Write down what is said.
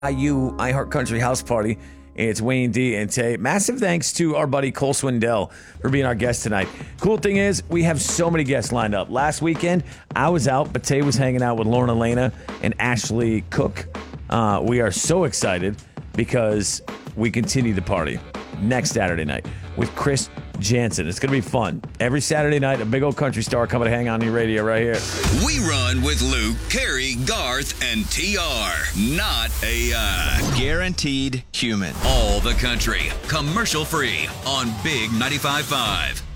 IU iHeart Country House Party. It's Wayne D and Tay. Massive thanks to our buddy Cole Swindell for being our guest tonight. Cool thing is, we have so many guests lined up. Last weekend, I was out, but Tay was hanging out with Lauren Elena and Ashley Cook. We are so excited because we continue the party next Saturday night with Chris Jansen. It's going to be fun. Every Saturday night, a big old country star coming to hang on your radio right here. We run with Luke, Carrie, Garth, and TR. Not AI. Guaranteed human. All the country. Commercial free on Big 95.5.